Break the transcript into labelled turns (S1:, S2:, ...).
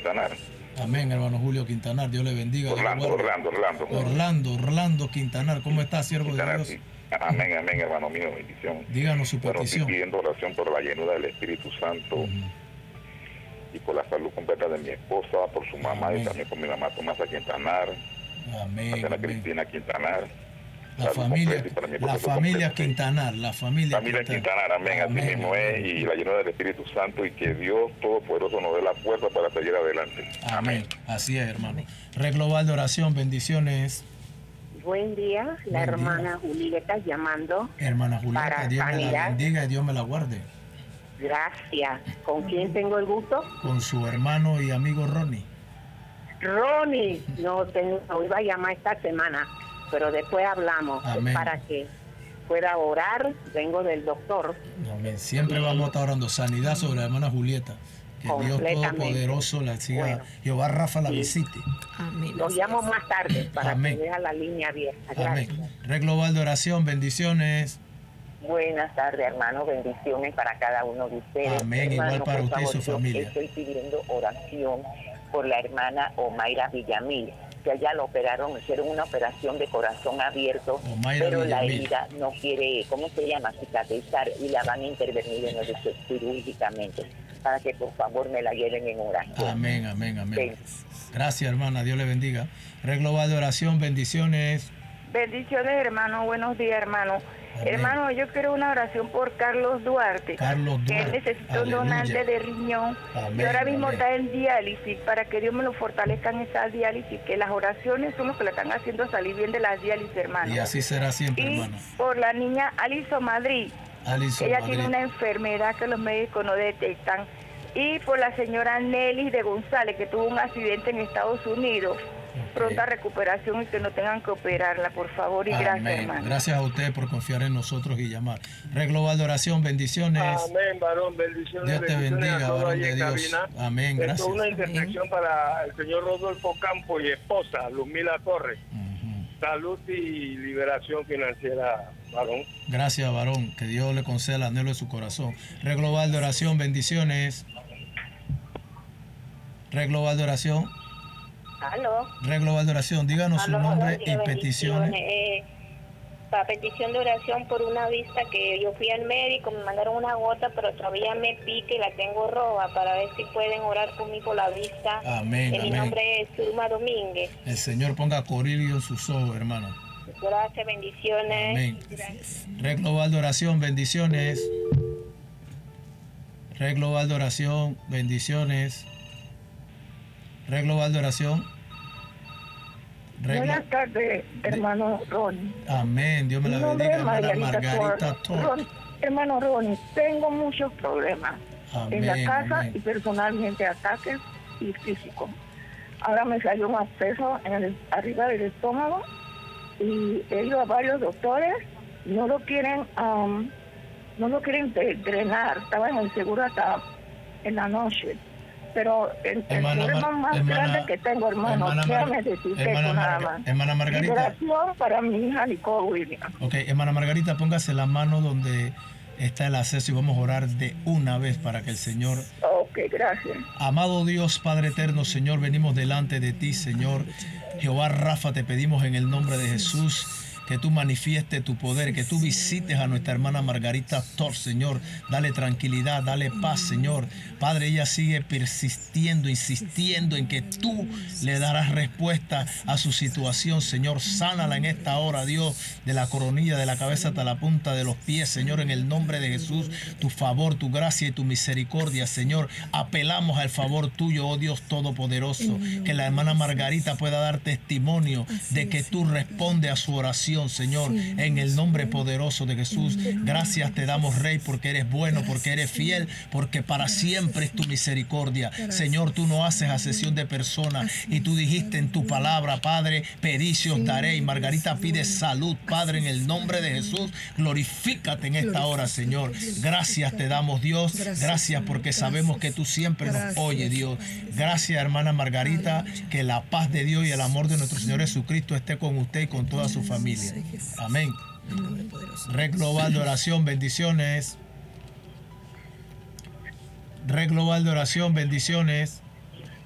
S1: Quintanar.
S2: Amén, hermano Julio Quintanar, Dios le bendiga. Orlando Quintanar, ¿cómo está, siervo
S1: Quintanar,
S2: de Dios?
S1: Sí. Amén, hermano mío, bendición.
S2: Díganos su petición.
S1: Estoy pidiendo oración por la llenura del Espíritu Santo y por la salud completa de mi esposa, por su mamá y también por mi mamá Tomasa Quintanar,
S2: amén,
S1: Cristina Quintanar.
S2: La familia Quintanar,
S1: amén, así mismo es, y la llenura del Espíritu Santo, y que Dios Todopoderoso nos dé la fuerza para seguir adelante.
S2: Amén. Así es, hermano. Red Global de Oración, bendiciones.
S3: Buen día, la hermana Julieta llamando.
S2: Hermana Julieta, Dios me la bendiga y Dios me la guarde.
S3: Gracias. ¿Con quién tengo el gusto?
S2: Con su hermano y amigo Ronnie.
S3: Ronnie, no iba a llamar esta semana, pero después hablamos.
S2: Amén.
S3: Para que pueda orar, vengo del doctor.
S2: Amén. Siempre vamos a estar orando sanidad sobre la hermana Julieta. Que Dios Todopoderoso la siga. Jehová Rafa la visite.
S3: Amén. Los llamo más tarde para que deje la línea abierta. Gracias.
S2: Amén. Red Global de Oración, bendiciones.
S3: Buenas tardes, hermanos. Bendiciones para cada uno de ustedes.
S2: Amén.
S3: Hermano,
S2: igual para usted y su familia.
S3: Estoy pidiendo oración por la hermana Omaira Villamil, que allá la operaron, hicieron una operación de corazón abierto, pero la herida no quiere, ¿cómo se llama?, cicatrizar, y la van a intervenir quirúrgicamente, para que por favor me la lleven en oración.
S2: Amén. Gracias, hermana, Dios le bendiga. Red Global de Oración, bendiciones.
S4: Bendiciones, hermano, buenos días, hermano.
S2: Amén.
S4: Hermano, yo quiero una oración por Carlos Duarte. Que él necesita un donante de riñón.
S2: Amén,
S4: y ahora mismo está en diálisis, para que Dios me lo fortalezca en esa diálisis, que las oraciones son los que le están haciendo salir bien de las diálisis, hermano.
S2: Y así será siempre, hermano.
S4: Por la niña Alison Madrid. Ella tiene una enfermedad que los médicos no detectan. Y por la señora Nelly de González, que tuvo un accidente en Estados Unidos. Pronta recuperación y que no tengan que operarla, por favor, y gracias, hermano.
S2: Gracias a usted por confiar en nosotros y llamar. Red Global de Oración, bendiciones.
S5: Amén, varón, bendiciones.
S2: Dios te bendiga, varón de Dios.
S5: Cabina.
S2: Amén, gracias.
S5: Esto es una intercesión para el señor Rodolfo Campo y esposa, Luzmila Torres. Salud y liberación financiera, varón.
S2: Gracias, varón. Que Dios le conceda el anhelo de su corazón. Red Global de Oración, bendiciones. Red Global de Oración.
S6: Aló.
S2: Red Global de Oración, díganos su nombre y peticiones.
S6: Para petición de oración por una vista que yo fui al médico, me mandaron una gota, pero todavía me pica y la tengo roja, para ver si pueden orar conmigo por la vista.
S2: Amén.
S6: Mi nombre es Zulma Domínguez.
S2: El Señor ponga colirio en sus ojos, hermano.
S6: Gracias, bendiciones.
S2: Amén.
S6: Gracias.
S2: Red Global de Oración, bendiciones. Red Global de Oración, bendiciones. Red Global de Oración.
S4: Buenas tardes, hermano Ronnie.
S2: Amén. Dios me la bendiga, hermana Margarita Torres.
S4: Hermano Ronnie, tengo muchos problemas en la casa y personalmente ataques y físicos. Ahora me salió un absceso arriba del estómago y he ido a varios doctores, no lo quieren drenar. Estaba en el seguro hasta en la noche. Pero el problema más grande que tengo, hermano, déjame decirte eso nada más.
S2: Hermana Margarita.
S4: Liberación para mi hija Nicole Williams.
S2: Ok, hermana Margarita, póngase la mano donde está el acceso y vamos a orar de una vez para que el Señor...
S4: Ok, gracias.
S2: Amado Dios, Padre eterno, Señor, venimos delante de ti, Señor. Jehová Rafa, te pedimos en el nombre de Jesús que tú manifiestes tu poder, que tú visites a nuestra hermana Margarita Torres, Señor. Dale tranquilidad, dale paz, Señor. Padre, ella sigue persistiendo, insistiendo en que tú le darás respuesta a su situación, Señor. Sánala en esta hora, Dios, de la coronilla, de la cabeza hasta la punta de los pies, Señor, en el nombre de Jesús. Tu favor, tu gracia y tu misericordia, Señor. Apelamos al favor tuyo, oh Dios Todopoderoso. Que la hermana Margarita pueda dar testimonio de que tú respondes a su oración, Señor, en el nombre poderoso de Jesús. Gracias te damos, Rey, porque eres bueno, porque eres fiel, porque para siempre es tu misericordia. Señor, tú no haces asesión de personas y tú dijiste en tu palabra, Padre, pedid y os daré. Y Margarita pide salud, Padre, en el nombre de Jesús. Glorifícate en esta hora, Señor. Gracias te damos, Dios. Gracias porque sabemos que tú siempre nos oyes, Dios. Gracias, hermana Margarita, que la paz de Dios y el amor de nuestro Señor Jesucristo esté con usted y con toda su familia. Amén. Red Global de Oración, bendiciones. Red Global de Oración, bendiciones.